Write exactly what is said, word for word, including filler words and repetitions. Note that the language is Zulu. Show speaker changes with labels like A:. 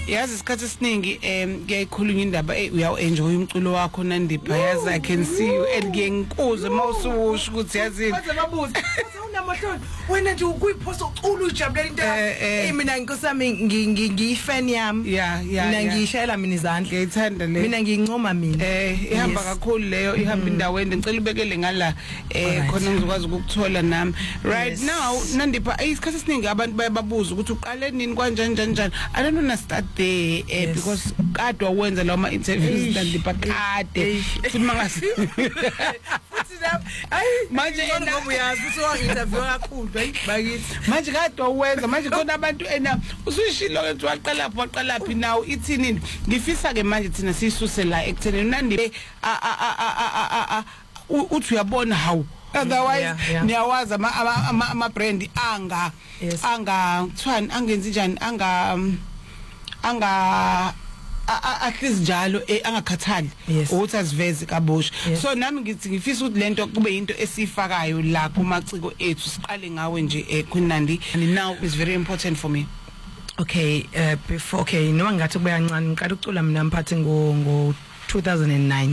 A: yazi isikhathi esiningi em ngiyayikhulunywa indaba uyaw-enjoy umculo wakho Nandipha yazi I can see you and ngiyengikuze mawusuwusho ukuthi yazi
B: baze babuza unamahloni wena nje ukuyiphosa ucula ujabulela into hey mina inkosami ngiyifan yami
A: yeah yeah
B: mina ngiyishayela mina izandla
A: ngiyithanda le
B: mina ngiyincoma mina
A: eh ihamba kakhulu leyo ihamba indaweni ngicela ubekele ngala eh khona ngizokwazi ukukuthola nami right now Nandipha isikhathi esiningi abantu bayababuza ukuthi uqale nini kanjani kanjani I don't want to start there eh, because kade wawenza lawo ma interviews Nandipha kade futhi mangasi
B: manje ngoba uyazi ukuthi wa interview kakhulu bakithi
A: manje kade wawenza manje khona abantu ena usuyishilo ukuthi waqala lapho waqala laphi now ithini ngifisa ke manje thina sisuse la ekuthenini Nandipha a a a uthi uyabona how otherwise niyawazi ama ama brand anga anga kuthiwani angenzi njani anga anga at least njalo angakhathali ukuthi aziveze kabusha so nami ngithi ngifisa ukuthi lento kube into esifakayo la kumaciko ethu siqale ngawe nje kuNandi and now is very important for me.
B: Okay, uh, before okay noma ngathi kuba kancane ngiqala ukucula mina mphathi ngo ngo two thousand nine.